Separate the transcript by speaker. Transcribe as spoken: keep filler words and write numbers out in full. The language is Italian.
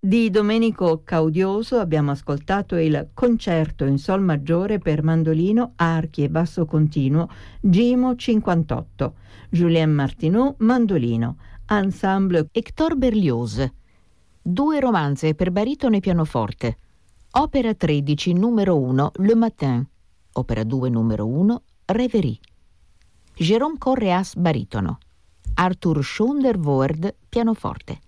Speaker 1: Di Domenico Caudioso abbiamo ascoltato il concerto in sol maggiore per mandolino, archi e basso continuo Gimo cinquantotto, Julien Martineau mandolino, ensemble
Speaker 2: Hector Berlioz, due romanze per baritono e pianoforte, opera tredici numero uno Le Matin, opera due numero uno Rêverie, Jérôme Correas baritono, Arthur Schoendervoort pianoforte.